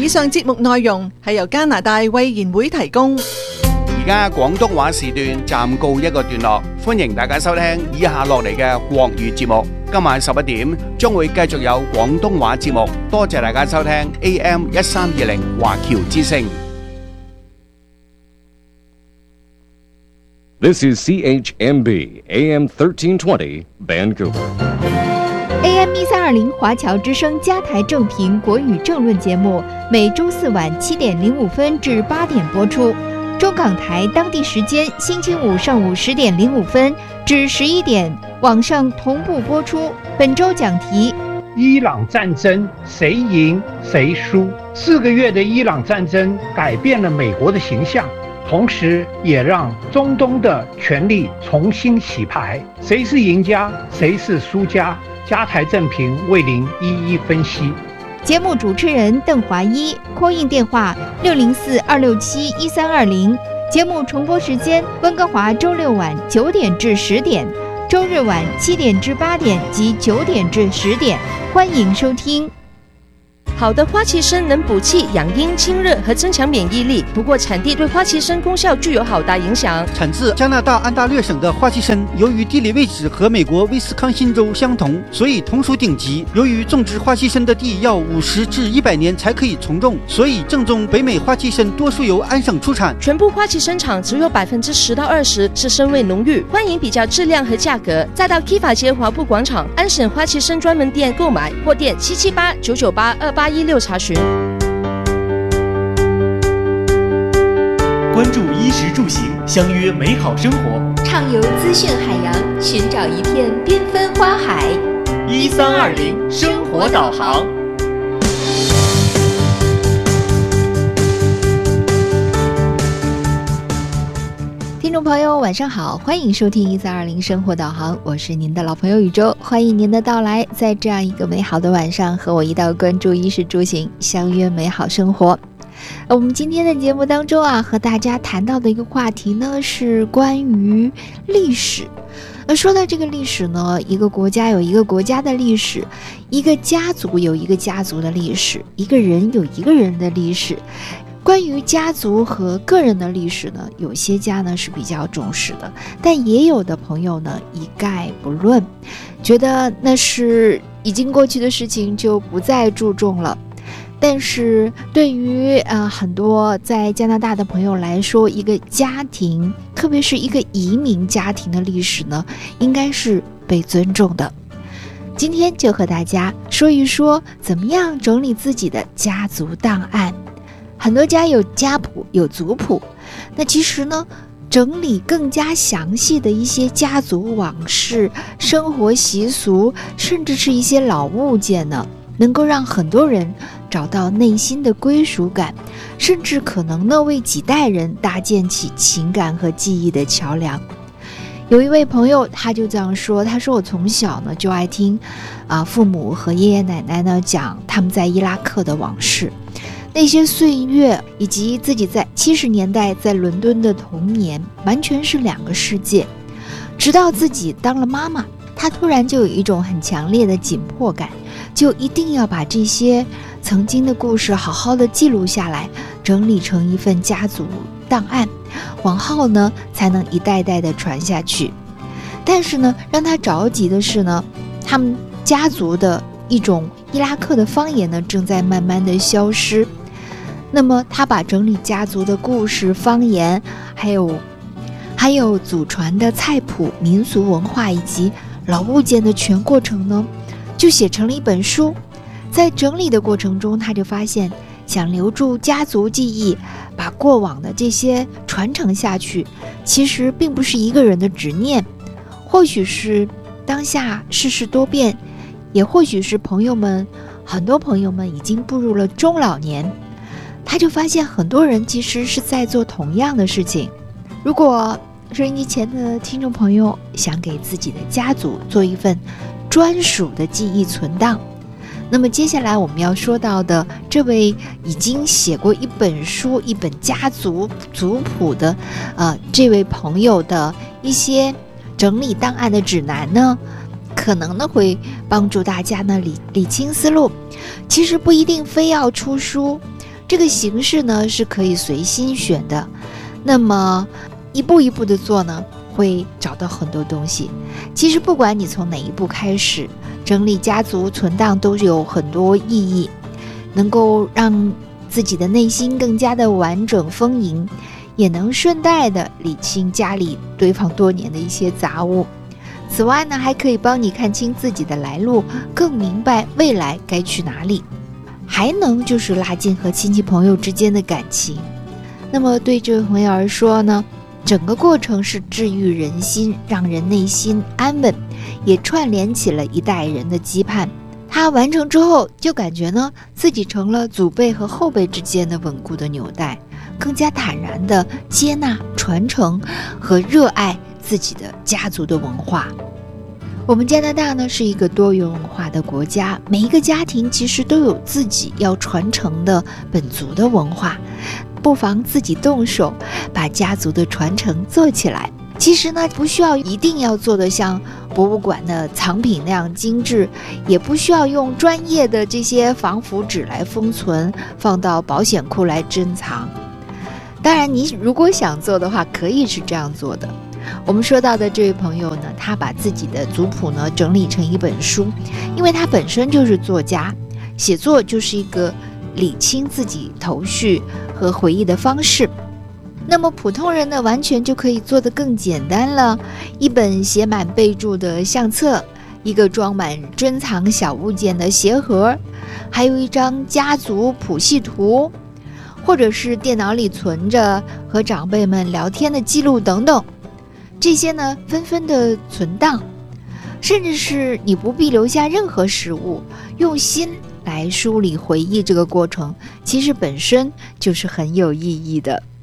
以上節目內容係由加拿大衛言會提供。 而家廣東話時段暫告一個段落，歡迎大家收聽以下落嚟嘅國語節目。今晚11點將會繼續有廣東話節目，多謝大家收聽 AM 1320華僑之聲。 This is CHMB AM 1320 Vancouver。AM 1320华侨之声加台正频国语政论节目，每周四晚7点05分至8点播出。中港台当地时间星期五上午10点05分至11点，网上同步播出。本周讲题： 伊朗战争谁赢谁输？4个月的伊朗战争改变了美国的形象，同时也让中东的权力重新洗牌。谁是赢家，谁是输家？加台正评为您一一分析。 节目主持人邓华一，call in电话604-267-1320。节目重播时间：温哥华周六晚9点至10点，周日晚7点至8点及9点至10点。欢迎收听。 好的花旗参能补气、养阴、清热和增强免疫力，不过产地对花旗参功效具有好大影响。 产自加拿大安大略省的花旗参，由于地理位置和美国威斯康辛州相同，所以同属顶级。由于种植花旗参的地要50至100年才可以从种，所以正宗北美花旗参多数由安省出产。 全部花旗参厂只有10%到20%是参味浓郁，欢迎比较质量和价格。再到 Kiva 街华埠广场安省花旗参专门店购买，或电778-998-2816查询。 关注衣食住行，相约美好生活， 畅游资讯海洋，寻找一片缤纷花海。 1320生活导航。 听众朋友晚上好，欢迎收听1320生活导航，我是您的老朋友宇宙，欢迎您的到来，在这样一个美好的晚上和我一道关注衣食住行，相约美好生活。我们今天的节目当中和大家谈到的一个话题呢，是关于历史。说到这个历史呢，一个国家有一个国家的历史，一个家族有一个家族的历史，一个人有一个人的历史。关于家族和个人的历史呢，有些家呢是比较重视的，但也有的朋友呢一概不论，觉得那是已经过去的事情，就不再注重了。但是对于很多在加拿大的朋友来说，一个家庭，特别是一个移民家庭的历史呢，应该是被尊重的。今天就和大家说一说，怎么样整理自己的家族档案。很多家有家谱，有族谱，那其实呢，整理更加详细的一些家族往事、生活习俗，甚至是一些老物件呢，能够让很多人找到内心的归属感，甚至可能呢为几代人搭建起情感和记忆的桥梁。有一位朋友他就这样说，他说我从小呢就爱听父母和爷爷奶奶呢讲他们在伊拉克的往事，那些岁月以及自己在70年代在伦敦的童年，完全是两个世界。直到自己当了妈妈，她突然就有一种很强烈的紧迫感，就一定要把这些曾经的故事好好的记录下来，整理成一份家族档案，往后呢才能一代代的传下去。但是呢，让她着急的是呢，他们家族的一种伊拉克的方言呢正在慢慢的消失。那么他把整理家族的故事、方言，还有祖传的菜谱、民俗文化以及老物件的全过程呢，就写成了一本书。在整理的过程中，他就发现，想留住家族记忆，把过往的这些传承下去，其实并不是一个人的执念，或许是当下世事多变，也或许是很多朋友们已经步入了中老年。他就发现很多人其实是在做同样的事情。如果收音机前的听众朋友想给自己的家族做一份专属的记忆存档，那么接下来我们要说到的这位已经写过一本书、一本家族族谱的这位朋友的一些整理档案的指南呢，可能呢会帮助大家呢理清思路。其实不一定非要出书， 这个形式呢是可以随心选的。那么一步一步的做呢，会找到很多东西。其实不管你从哪一步开始，整理家族存档都有很多意义，能够让自己的内心更加的完整丰盈，也能顺带的理清家里堆放多年的一些杂物。此外呢，还可以帮你看清自己的来路，更明白未来该去哪里，还能就是拉近和亲戚朋友之间的感情。那么对这位朋友而说呢，整个过程是治愈人心，让人内心安稳，也串联起了一代人的羁绊。他完成之后，就感觉呢自己成了祖辈和后辈之间的稳固的纽带，更加坦然地接纳、传承和热爱自己的家族的文化。我们加拿大呢是一个多元文化的国家，每一个家庭其实都有自己要传承的本族的文化，不妨自己动手把家族的传承做起来。其实呢，不需要一定要做得像博物馆的藏品那样精致，也不需要用专业的这些防腐纸来封存，放到保险库来珍藏。当然你如果想做的话，可以是这样做的。我们说到的这位朋友呢，他把自己的族谱呢整理成一本书，因为他本身就是作家，写作就是一个理清自己头绪和回忆的方式。那么普通人呢，完全就可以做得更简单了。一本写满备注的相册，一个装满珍藏小物件的鞋盒，还有一张家族谱系图，或者是电脑里存着和长辈们聊天的记录等等，这些呢纷纷的存档，甚至是你不必留下任何实物，用心来梳理回忆这个过程，其实本身就是很有意义的。